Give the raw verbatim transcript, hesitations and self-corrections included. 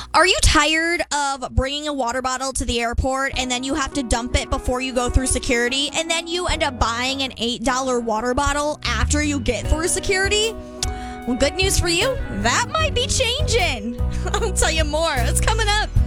Are you tired of bringing a water bottle to the airport and then you have to dump it before you go through security and then you end up buying an eight dollar water bottle after you get through security? Well, good news for you. That might be changing. I'll tell you more. It's coming up.